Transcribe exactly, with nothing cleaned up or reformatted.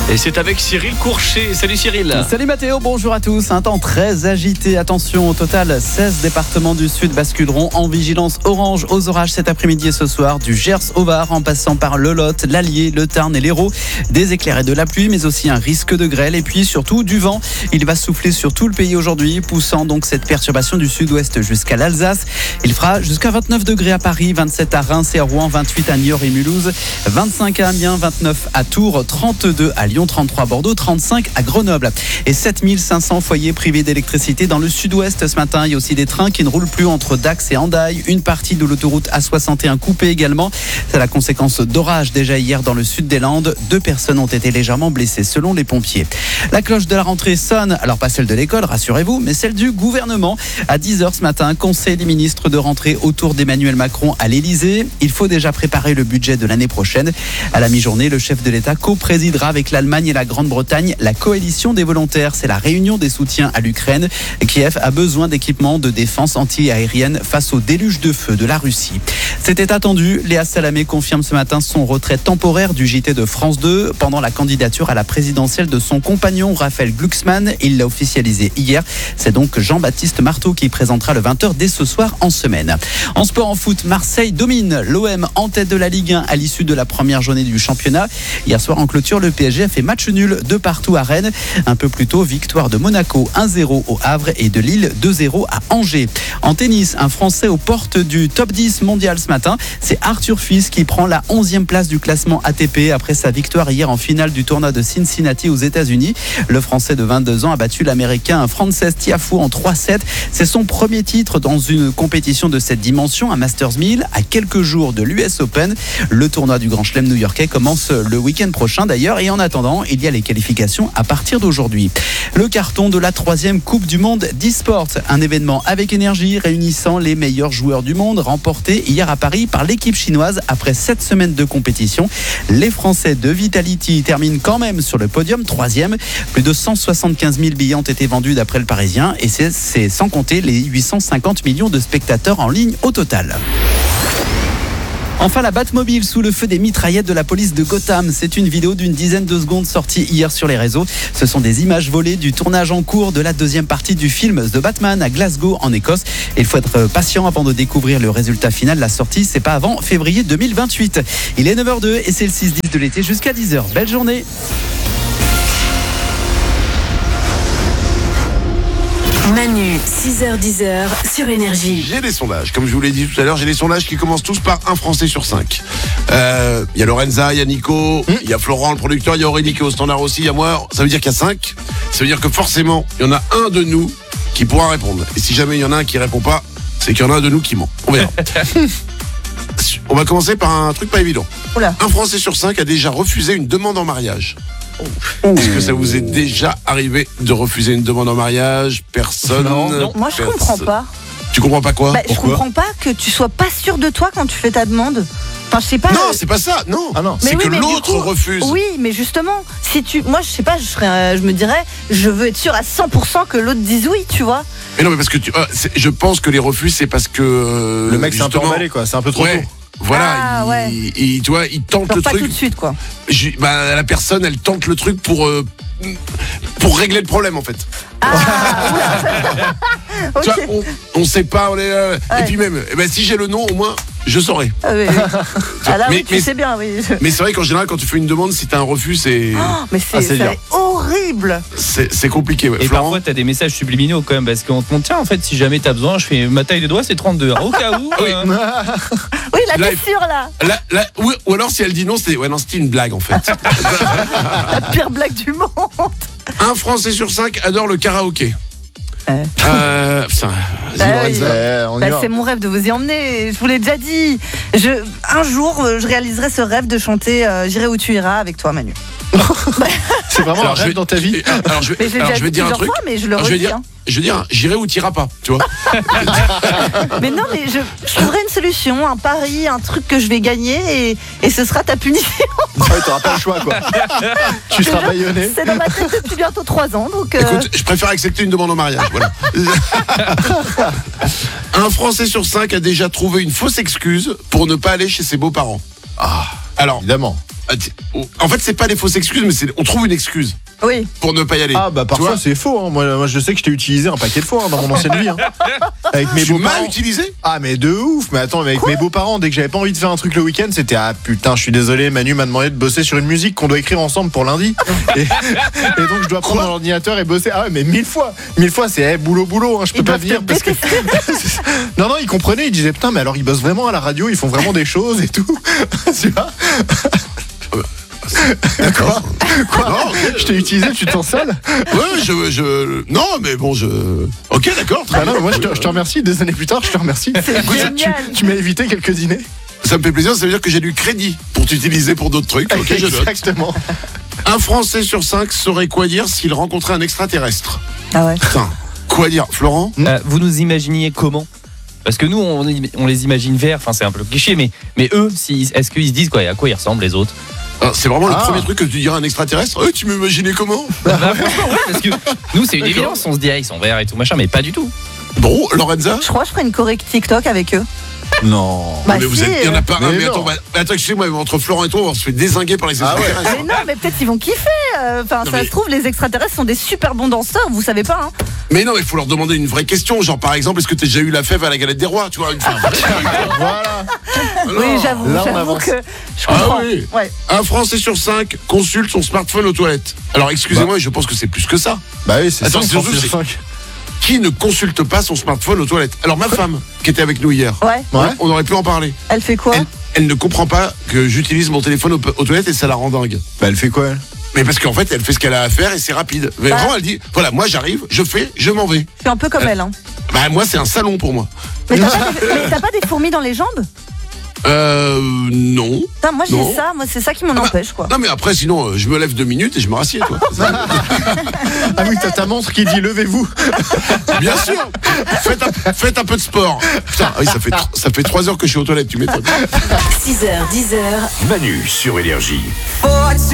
Et c'est avec Cyril Courchet. Salut Cyril. Salut Mathéo, bonjour à tous. Un temps très agité. Attention, au total, seize départements du sud basculeront en vigilance orange aux orages cet après-midi et ce soir. Du Gers au Var, en passant par le Lot, l'Allier, le Tarn et l'Hérault. Des éclairs et de la pluie, mais aussi un risque de grêle. Et puis surtout du vent. Il va souffler sur tout le pays aujourd'hui, poussant donc cette perturbation du sud-ouest jusqu'à l'Alsace. Il fera jusqu'à vingt-neuf degrés à Paris, vingt-sept à Reims et à Rouen, vingt-huit à Niort et Mulhouse, vingt-cinq à Amiens, vingt-neuf à Tours, trente-deux à Lyon, trente-trois à Bordeaux, trente-cinq à Grenoble. Et sept mille cinq cents foyers privés d'électricité dans le sud-ouest ce matin. Il y a aussi des trains qui ne roulent plus entre Dax et Hendaye. Une partie de l'autoroute A soixante et un coupée également. C'est la conséquence d'orages déjà hier dans le sud des Landes. Deux personnes ont été légèrement blessées selon les pompiers. La cloche de la rentrée sonne, alors pas celle de l'école, rassurez-vous, mais celle du gouvernement. À dix heures ce matin, conseil des ministres de rentrée autour d'Emmanuel Macron à l'Elysée. Il faut déjà préparer le budget de l'année prochaine. À la mi-journée, le chef de l'État co-présidera avec l'Allemagne et la Grande-Bretagne la coalition des volontaires. C'est la réunion des soutiens à l'Ukraine. Kiev a besoin d'équipements de défense anti-aérienne face au déluge de feu de la Russie. C'était attendu. Léa Salamé confirme ce matin son retrait temporaire du J T de France deux pendant la candidature à la présidentielle de son compagnon Raphaël Glucksmann. Il l'a officialisé hier. C'est donc Jean-Baptiste Marteau qui présentera le vingt heures dès ce soir en semaine. En sport, en foot, Marseille domine l'O M en tête de la Ligue un à l'issue de la première journée du championnat. Hier soir en clôture, le P S G a fait match nul de partout à Rennes. Un peu plus tôt, victoire de Monaco un zéro au Havre et de Lille deux zéro à Angers. En tennis, un Français aux portes du top dix mondial ce matin. C'est Arthur Fils qui prend la onzième place du classement A T P après sa victoire hier en finale du tournoi de Cincinnati aux États-Unis. Le Français de vingt-deux ans a battu l'Américain Frances Tiafoe en trois sept. C'est son premier titre dans une compétition de cette dimension, un Masters mille, à quelques jours de l'U S Open. Le tournoi du Grand Chelem new-yorkais commence le week-end prochain d'ailleurs. Et en attendant, il y a les qualifications à partir d'aujourd'hui. Le carton de la troisième Coupe du Monde d'e-sport, un événement avec énergie réunissant les meilleurs joueurs du monde, remporté hier à Paris par l'équipe chinoise après sept semaines de compétition. Les Français de Vitality terminent quand même sur le podium, troisième. Plus de cent soixante-quinze mille billets ont été vendus d'après le Parisien et c'est, c'est sans compter les huit cent cinquante millions de spectateurs en ligne au total. Enfin, la Batmobile sous le feu des mitraillettes de la police de Gotham. C'est une vidéo d'une dizaine de secondes sortie hier sur les réseaux. Ce sont des images volées du tournage en cours de la deuxième partie du film The Batman à Glasgow en Écosse. Il faut être patient avant de découvrir le résultat final. La sortie, c'est pas avant février deux mille vingt-huit. Il est neuf heures deux et c'est le six dix de l'été jusqu'à dix heures. Belle journée. Manu, six heures dix sur Énergie. J'ai des sondages, comme je vous l'ai dit tout à l'heure, j'ai des sondages qui commencent tous par un Français sur cinq. Il euh, y a Lorenza, il y a Nico, il mmh. y a Florent le producteur, il y a Aurélie qui est au standard aussi, il y a moi. Ça veut dire qu'il y a cinq. Ça veut dire que forcément, il y en a un de nous qui pourra répondre. Et si jamais il y en a un qui répond pas, c'est qu'il y en a un de nous qui ment. On verra. On va commencer par un truc pas évident. Oula. Un Français sur cinq a déjà refusé une demande en mariage. Oh. Est-ce que ça vous est déjà arrivé de refuser une demande en mariage? Personne. Non, non. Moi je Personne. comprends pas. Tu comprends pas quoi? bah, Je comprends pas que tu sois pas sûr de toi quand tu fais ta demande. Enfin, je sais pas. Non, euh... c'est pas ça. Non. Ah non. C'est oui, que l'autre coup, refuse. Oui, mais justement, si tu, moi, je sais pas, je serais, euh, je me dirais, je veux être sûr à cent pour cent que l'autre dise oui, tu vois. Mais non, mais parce que tu, euh, je pense que les refus, c'est parce que euh, le mec c'est un peu emballé, quoi. C'est un peu trop ouais. tôt. Voilà, ah, il, ouais. il, tu vois, il tente genre le pas truc. Tout de suite, quoi. Je, bah, la personne, elle tente le truc pour euh, pour régler le problème, en fait. Ah, okay. Tu vois, on, on sait pas, on est. Euh, ouais. Et puis même, eh ben, si j'ai le nom, au moins, je saurais. Ah, oui, oui. ah là, mais, oui, tu mais, sais bien, oui. Mais c'est vrai qu'en général, quand tu fais une demande, si t'as un refus, c'est. Oh, mais c'est, ah, c'est, c'est horrible. C'est, c'est compliqué, ouais. Et Florent, parfois, t'as des messages subliminaux quand même, parce qu'on te montre, tiens, en fait, si jamais t'as besoin, je fais ma taille de doigt, c'est trente-deux. Au cas où. oui. Euh... oui, là, là, t'es sûr, là. là, là ou, ou alors, si elle dit non, c'était, ouais, non, c'était une blague, en fait. La pire blague du monde. Un Français sur cinq adore le karaoké. Euh, euh putain, bah oui. ouais, on y bah, va. c'est mon rêve de vous y emmener. Je vous l'ai déjà dit. Je, un jour, je réaliserai ce rêve de chanter euh, J'irai où tu iras avec toi, Manu. C'est vraiment alors, un rêve vais, dans ta vie. Alors je vais, mais je, alors, je vais dire un truc. Fois, mais je le alors, je vais dire, hein. je vais dire, j'irai où t'iras pas, tu vois. Mais non, mais je, je trouverai une solution, un pari, un truc que je vais gagner et, et ce sera ta punition. Ouais, t'auras pas le choix, quoi. Tu seras baïonné. C'est dans ma tête depuis bientôt trois ans, donc. Euh... Écoute, je préfère accepter une demande en mariage. Voilà. Un Français sur cinq a déjà trouvé une fausse excuse pour ne pas aller chez ses beaux-parents. Ah, alors, évidemment. ah, t- en fait, c'est pas des fausses excuses, mais c'est, on trouve une excuse Oui. pour ne pas y aller. Ah bah Tu parfois vois, c'est faux. Hein. Moi, moi je sais que je t'ai utilisé un paquet de fois hein, dans mon ancienne vie. Hein. Avec mes tu m'as beaux-parents. utilisé. Ah mais de ouf. Mais attends, mais avec mes beaux-parents, dès que j'avais pas envie de faire un truc le week-end, c'était ah putain, je suis désolé, Manu m'a demandé de bosser sur une musique qu'on doit écrire ensemble pour lundi. Et, et donc je dois prendre l'ordinateur et bosser. Ah ouais, mais mille fois, mille fois, c'est hey, boulot boulot. Hein, je peux Ils pas doivent venir te parce que. non non, ils comprenaient, ils disaient putain, mais alors ils bossent vraiment à la radio, ils font vraiment des choses et tout. Tu vois. D'accord. Quoi Non, ok. Je t'ai utilisé, tu te sens sale? Ouais, je, je, non, mais bon, je. Ok, d'accord. très Bah non, bien. moi je te, je te remercie, des années plus tard, je te remercie. Écoute, génial. tu, tu m'as évité quelques dîners. Ça me fait plaisir, ça veut dire que j'ai du crédit pour t'utiliser pour d'autres trucs. Ok, je note. Exactement. Un Français sur cinq saurait quoi dire s'il rencontrait un extraterrestre. Ah ouais. Putain, quoi dire, Florent? Euh, vous nous imaginiez comment? Parce que nous, on, on les imagine verts, enfin c'est un peu cliché, mais, mais eux, si, est-ce qu'ils se disent quoi, à quoi ils ressemblent les autres? Ah, c'est vraiment le Ah. premier truc que tu dirais à un extraterrestre. Euh, tu m'imaginais comment? Bah, franchement, ouais, parce que nous, c'est une D'accord. évidence, on se dirait ils sont verts et tout machin, mais pas du tout. Bon, Lorenza? Je crois que je ferai une choré TikTok avec eux. Non. Bah mais vous si, êtes, il y en a pas Mais un, mais non. attends, bah, attends, excusez-moi, mais entre Florent et toi, on se fait dézinguer par les Ah ouais. extraterrestres. Mais non, mais peut-être ils vont kiffer. euh, Enfin, Non, ça mais- se trouve, les extraterrestres sont des super bons danseurs, vous savez pas, hein. Mais non, mais il faut leur demander une vraie question, genre par exemple, est-ce que t'as déjà eu la fève à la galette des rois, tu vois, une fois. Voilà. Oui, j'avoue, Là, on j'avoue avance. que je Ah comprends. oui. Ouais. Un Français sur cinq consulte son smartphone aux toilettes. Alors excusez-moi, je pense que c'est plus que ça. Bah oui, c'est Attends, ça. c'est surtout, c'est- Qui ne consulte pas son smartphone aux toilettes? Alors ma femme, qui était avec nous hier, Ouais. Ouais. on aurait pu en parler. Elle fait quoi? Elle, elle ne comprend pas que j'utilise mon téléphone aux, aux toilettes et ça la rend dingue. Bah elle fait quoi elle? Mais parce qu'en fait, elle fait ce qu'elle a à faire et c'est rapide. Mais Bah. vraiment, elle dit, voilà, moi j'arrive, je fais, je m'en vais. Je suis un peu comme elle, hein. Bah moi, c'est un salon pour moi. Mais t'as pas, des- mais t'as pas des fourmis dans les jambes? Euh, non. Putain, moi j'ai Non. ça, moi c'est ça qui m'en bah, empêche, quoi. Non mais après, sinon, euh, je me lève deux minutes et je me rassieds, toi. Ah oui, t'as ta montre qui dit levez-vous. Bien sûr. Faites un, faites un peu de sport. Putain, oui, ça fait, tr- ça fait trois heures que je suis aux toilettes, tu m'étonnes. six heures, dix heures. Manu sur Énergie.